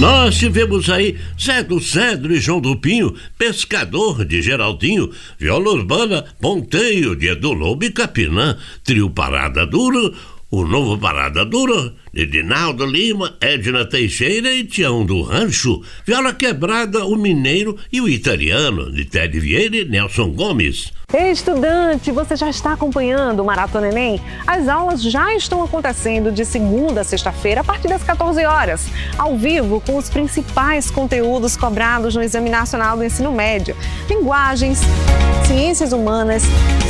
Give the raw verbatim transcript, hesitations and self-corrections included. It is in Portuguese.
Nós tivemos aí Zé do Cedro e João do Pinho, Pescador de Geraldinho, Viola Urbana, Ponteio de Edu Lobo e Capinã, Trio Parada Dura, o novo Parada Dura, de Dinaldo Lima, Edna Teixeira e Tião do Rancho, Viola Quebrada, o Mineiro e o Italiano, de Ted Vieira e Nelson Gomes. Estudante, você já está acompanhando o Maratona Enem? As aulas já estão acontecendo de segunda a sexta-feira a partir das quatorze horas, ao vivo com os principais conteúdos cobrados no Exame Nacional do Ensino Médio: linguagens, ciências humanas,